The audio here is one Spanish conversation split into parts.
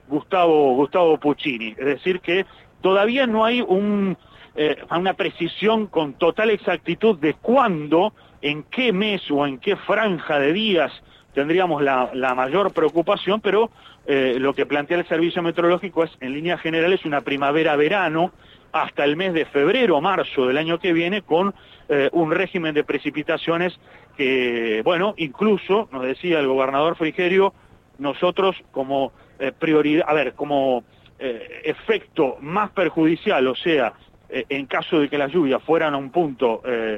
Gustavo Puccini. Es decir que todavía no hay una precisión con total exactitud de cuándo, en qué mes o en qué franja de días tendríamos la mayor preocupación, pero lo que plantea el Servicio Meteorológico es, en líneas generales, una primavera-verano hasta el mes de febrero o marzo del año que viene, con un régimen de precipitaciones que, bueno, incluso, nos decía el gobernador Frigerio, nosotros como prioridad, como efecto más perjudicial, o sea, en caso de que las lluvias fueran a un punto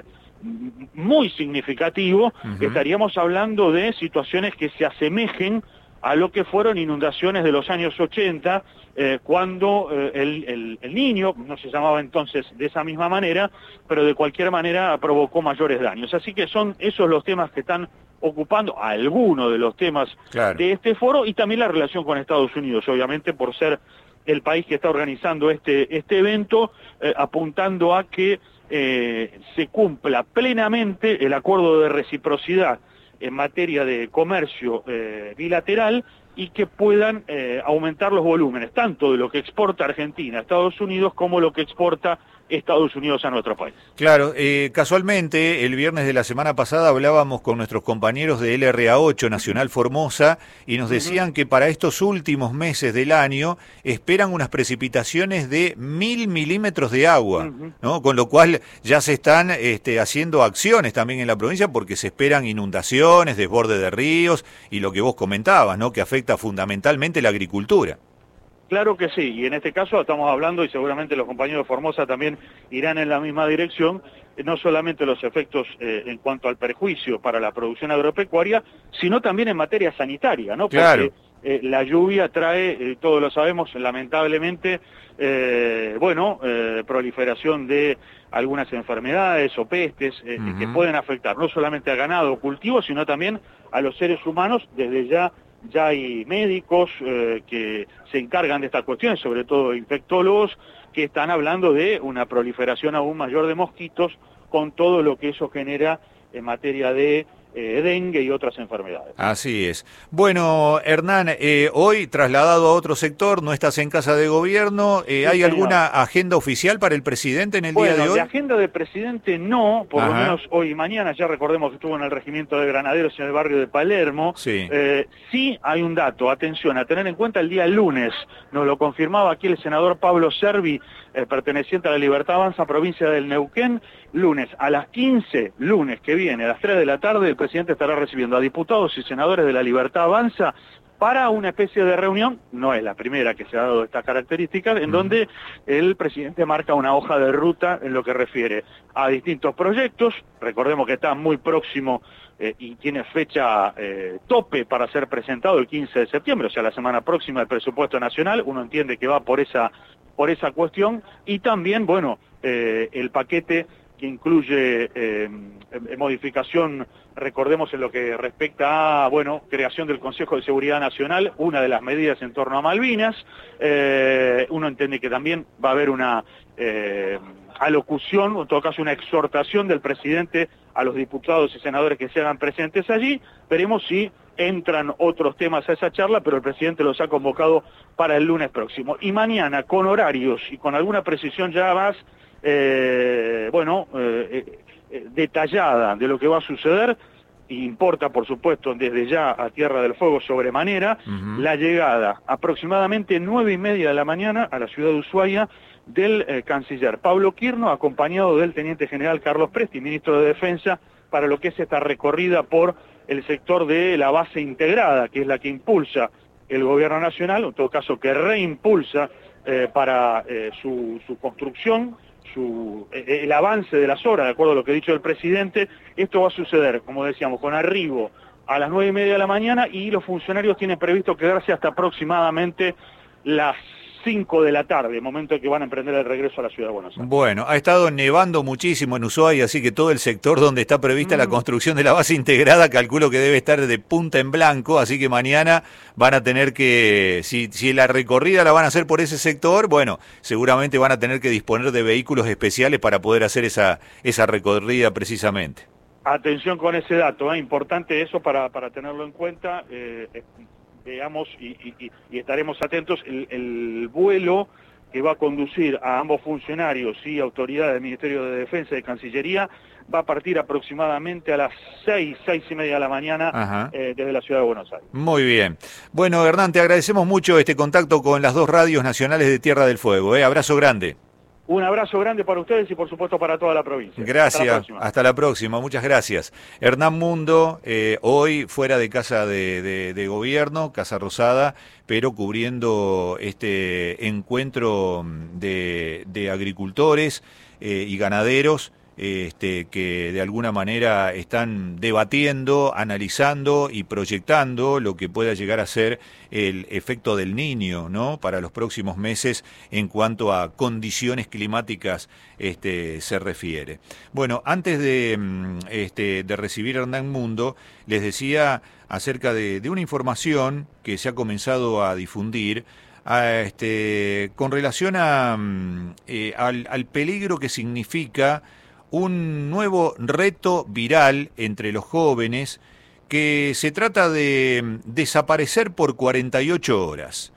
muy significativo, estaríamos hablando de situaciones que se asemejen a lo que fueron inundaciones de los años 80, cuando el Niño, no se llamaba entonces de esa misma manera, pero de cualquier manera provocó mayores daños. Así que son esos los temas que están ocupando, algunos de los temas de este foro, y también la relación con Estados Unidos, obviamente por ser el país que está organizando este evento, apuntando a que se cumpla plenamente el acuerdo de reciprocidad en materia de comercio bilateral, y que puedan aumentar los volúmenes, tanto de lo que exporta Argentina a Estados Unidos como lo que exporta Estados Unidos a nuestro país. Claro, casualmente el viernes de la semana pasada hablábamos con nuestros compañeros de LRA8 Nacional Formosa y nos decían que para estos últimos meses del año esperan unas precipitaciones de 1000 milímetros de agua, ¿no? Con lo cual ya se están haciendo acciones también en la provincia, porque se esperan inundaciones, desborde de ríos y lo que vos comentabas, ¿no? Que afecta fundamentalmente la agricultura. Claro que sí, y en este caso estamos hablando, y seguramente los compañeros de Formosa también irán en la misma dirección, no solamente los efectos en cuanto al perjuicio para la producción agropecuaria, sino también en materia sanitaria, ¿no? Claro. Porque la lluvia trae, todos lo sabemos, lamentablemente, proliferación de algunas enfermedades o pestes que pueden afectar no solamente al ganado o cultivo, sino también a los seres humanos. Desde ya hay médicos que se encargan de estas cuestiones, sobre todo infectólogos, que están hablando de una proliferación aún mayor de mosquitos, con todo lo que eso genera en materia de dengue y otras enfermedades. Así es. Bueno, Hernán, hoy trasladado a otro sector, no estás en casa de gobierno, ¿hay alguna agenda oficial para el presidente en el día de hoy? De agenda de presidente no, por lo menos hoy y mañana. Ya recordemos que estuvo en el regimiento de granaderos en el barrio de Palermo. Sí. Sí hay un dato, atención, a tener en cuenta el día lunes, nos lo confirmaba aquí el senador Pablo Servi, perteneciente a la Libertad Avanza, provincia del Neuquén. Lunes a las 15, lunes que viene, a las 3 de la tarde, el presidente estará recibiendo a diputados y senadores de la Libertad Avanza para una especie de reunión, no es la primera que se ha dado estas características, en donde el presidente marca una hoja de ruta en lo que refiere a distintos proyectos. Recordemos que está muy próximo y tiene fecha tope para ser presentado el 15 de septiembre, o sea, la semana próxima, el presupuesto nacional. Uno entiende que va por esa cuestión, y también, el paquete que incluye modificación, recordemos, en lo que respecta a, creación del Consejo de Seguridad Nacional, una de las medidas en torno a Malvinas. Uno entiende que también va a haber una alocución, o en todo caso una exhortación del presidente a los diputados y senadores que se hagan presentes allí. Veremos si entran otros temas a esa charla, pero el presidente los ha convocado para el lunes próximo. Y mañana, con horarios y con alguna precisión ya más detallada de lo que va a suceder, importa, por supuesto, desde ya a Tierra del Fuego sobremanera, la llegada aproximadamente 9:30 de la mañana a la ciudad de Ushuaia del canciller Pablo Quirno, acompañado del teniente general Carlos Presti, ministro de Defensa, para lo que es esta recorrida por el sector de la base integrada, que es la que impulsa el gobierno nacional, en todo caso que reimpulsa para su construcción, el avance de las horas, de acuerdo a lo que ha dicho el presidente. Esto va a suceder, como decíamos, con arribo a las 9:30 de la mañana, y los funcionarios tienen previsto quedarse hasta aproximadamente las 5 de la tarde, momento en que van a emprender el regreso a la ciudad de Buenos Aires. Bueno, ha estado nevando muchísimo en Ushuaia, así que todo el sector donde está prevista la construcción de la base integrada, calculo que debe estar de punta en blanco, así que mañana van a tener que, si la recorrida la van a hacer por ese sector, seguramente van a tener que disponer de vehículos especiales para poder hacer esa recorrida precisamente. Atención con ese dato, importante eso para tenerlo en cuenta. veamos y estaremos atentos el vuelo que va a conducir a ambos funcionarios y autoridades del Ministerio de Defensa y de Cancillería, va a partir aproximadamente a las 6:30 de la mañana desde la ciudad de Buenos Aires. Muy bien. Bueno, Hernán, te agradecemos mucho este contacto con las dos radios nacionales de Tierra del Fuego. Abrazo grande. Un abrazo grande para ustedes y por supuesto para toda la provincia. Gracias, hasta la próxima, muchas gracias. Hernán Mundo, hoy fuera de casa de gobierno, Casa Rosada, pero cubriendo este encuentro de agricultores y ganaderos, que de alguna manera están debatiendo, analizando y proyectando lo que pueda llegar a ser el efecto del Niño, ¿no?, para los próximos meses en cuanto a condiciones climáticas se refiere. Bueno, antes de recibir a Hernán Mundo, les decía acerca de una información que se ha comenzado a difundir con relación al peligro que significa un nuevo reto viral entre los jóvenes, que se trata de desaparecer por 48 horas.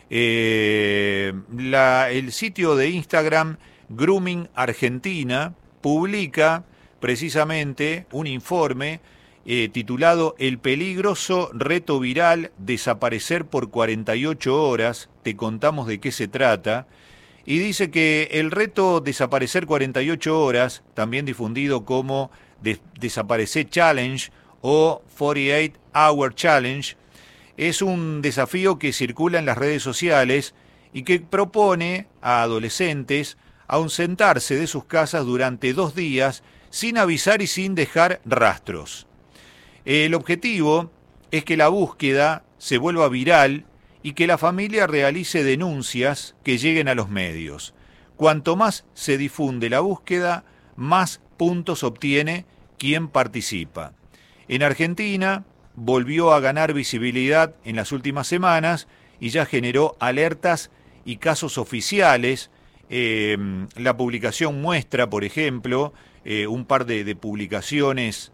El sitio de Instagram Grooming Argentina publica precisamente un informe titulado El peligroso reto viral desaparecer por 48 horas. Te contamos de qué se trata. Y dice que el reto desaparecer 48 horas, también difundido como Desaparecer Challenge o 48 Hour Challenge, es un desafío que circula en las redes sociales y que propone a adolescentes ausentarse de sus casas durante 2 días sin avisar y sin dejar rastros. El objetivo es que la búsqueda se vuelva viral y que la familia realice denuncias que lleguen a los medios. Cuanto más se difunde la búsqueda, más puntos obtiene quien participa. En Argentina volvió a ganar visibilidad en las últimas semanas y ya generó alertas y casos oficiales. La publicación muestra, por ejemplo, un par de publicaciones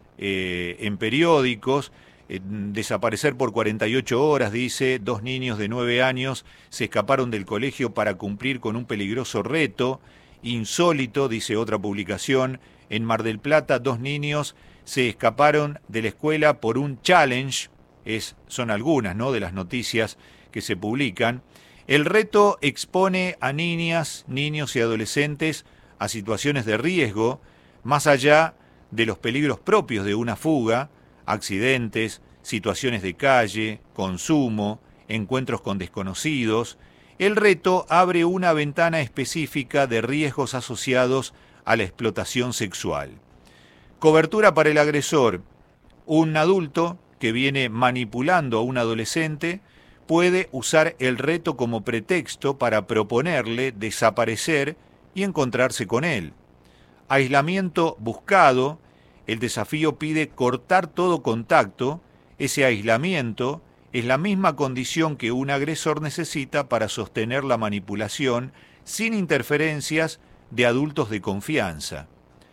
en periódicos. Desaparecer por 48 horas, dice, 2 niños de 9 años se escaparon del colegio para cumplir con un peligroso reto. Insólito, dice otra publicación, en Mar del Plata 2 niños se escaparon de la escuela por un challenge. Son algunas, ¿no?, de las noticias que se publican. El reto expone a niñas, niños y adolescentes a situaciones de riesgo, más allá de los peligros propios de una fuga, accidentes, situaciones de calle, consumo, encuentros con desconocidos. El reto abre una ventana específica de riesgos asociados a la explotación sexual. Cobertura para el agresor. Un adulto que viene manipulando a un adolescente puede usar el reto como pretexto para proponerle desaparecer y encontrarse con él. Aislamiento buscado. El desafío pide cortar todo contacto. Ese aislamiento es la misma condición que un agresor necesita para sostener la manipulación sin interferencias de adultos de confianza.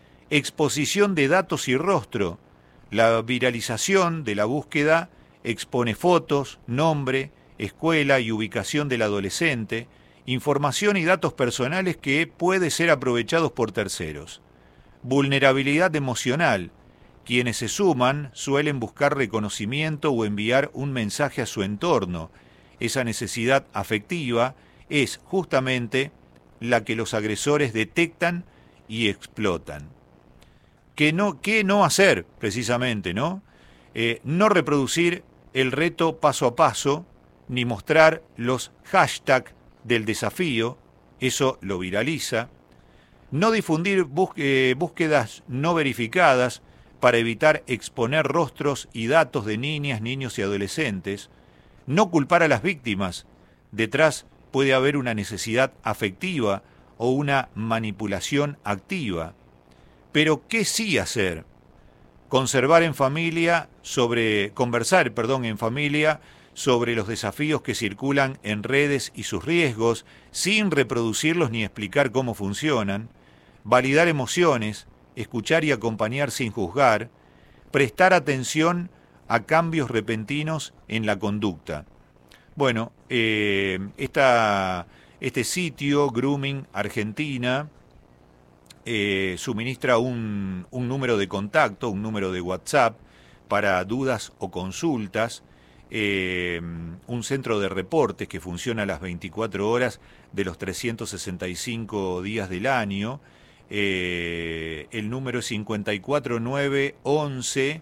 Exposición de datos y rostro. La viralización de la búsqueda expone fotos, nombre, escuela y ubicación del adolescente, información y datos personales que pueden ser aprovechados por terceros. Vulnerabilidad emocional. Quienes se suman suelen buscar reconocimiento o enviar un mensaje a su entorno. Esa necesidad afectiva es justamente la que los agresores detectan y explotan. ¿Qué no hacer, precisamente, no? No reproducir el reto paso a paso, ni mostrar los hashtags del desafío, eso lo viraliza. No difundir búsquedas no verificadas para evitar exponer rostros y datos de niñas, niños y adolescentes. No culpar a las víctimas. Detrás puede haber una necesidad afectiva o una manipulación activa. Pero ¿qué sí hacer? Conversar en familia sobre los desafíos que circulan en redes y sus riesgos, sin reproducirlos ni explicar cómo funcionan. Validar emociones, escuchar y acompañar sin juzgar, prestar atención a cambios repentinos en la conducta. Bueno, este sitio, Grooming Argentina, suministra un número de contacto, un número de WhatsApp para dudas o consultas, un centro de reportes que funciona a las 24 horas de los 365 días del año. El número es 54911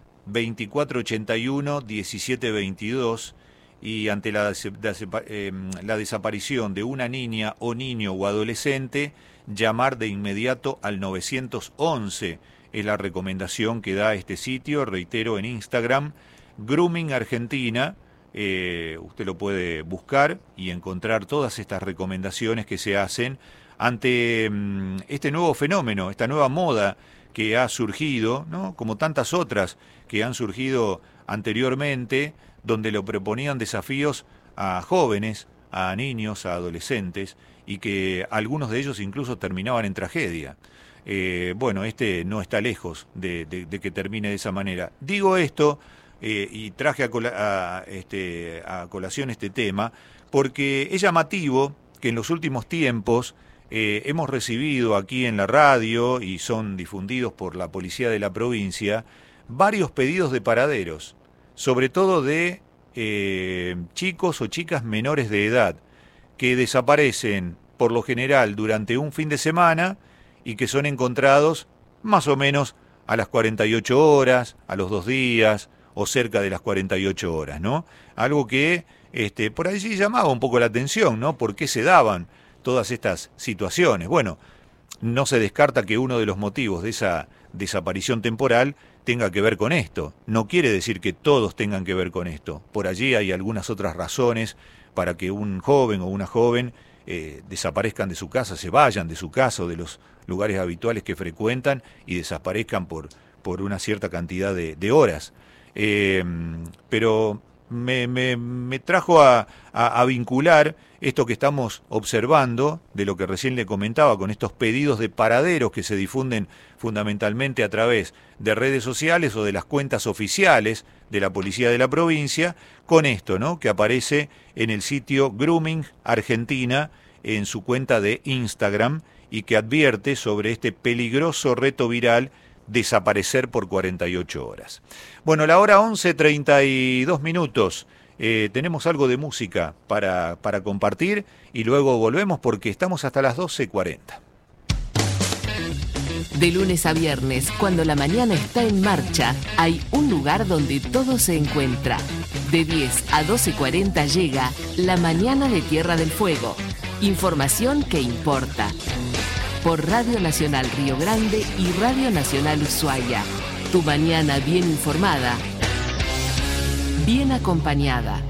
2481 1722, y ante la desaparición de una niña o niño o adolescente, llamar de inmediato al 911 es la recomendación que da este sitio, reitero, en Instagram, Grooming Argentina. Usted lo puede buscar y encontrar todas estas recomendaciones que se hacen ante este nuevo fenómeno, esta nueva moda que ha surgido, ¿no? Como tantas otras que han surgido anteriormente, donde le proponían desafíos a jóvenes, a niños, a adolescentes, y que algunos de ellos incluso terminaban en tragedia. Bueno, este no está lejos de que termine de esa manera. Digo esto y traje a colación este tema porque es llamativo que en los últimos tiempos hemos recibido aquí en la radio, y son difundidos por la policía de la provincia, varios pedidos de paraderos, sobre todo de chicos o chicas menores de edad, que desaparecen por lo general durante un fin de semana y que son encontrados más o menos a las 48 horas, a los 2 días o cerca de las 48 horas, ¿no? Algo que por allí llamaba un poco la atención, ¿no? ¿Por qué se daban todas estas situaciones? Bueno, no se descarta que uno de los motivos de esa desaparición temporal tenga que ver con esto. No quiere decir que todos tengan que ver con esto. Por allí hay algunas otras razones para que un joven o una joven desaparezcan de su casa, se vayan de su casa o de los lugares habituales que frecuentan y desaparezcan por una cierta cantidad de horas. Pero me trajo a vincular esto que estamos observando, de lo que recién le comentaba, con estos pedidos de paraderos que se difunden fundamentalmente a través de redes sociales o de las cuentas oficiales de la policía de la provincia, con esto, ¿no?, que aparece en el sitio Grooming Argentina en su cuenta de Instagram, y que advierte sobre este peligroso reto viral: desaparecer por 48 horas. Bueno, la hora 11:32. Tenemos algo de música para compartir y luego volvemos porque estamos hasta las 12:40. De lunes a viernes, cuando la mañana está en marcha, hay un lugar donde todo se encuentra. De 10 a 12:40 llega La Mañana de Tierra del Fuego. Información que importa. Por Radio Nacional Río Grande y Radio Nacional Ushuaia. Tu mañana bien informada, bien acompañada.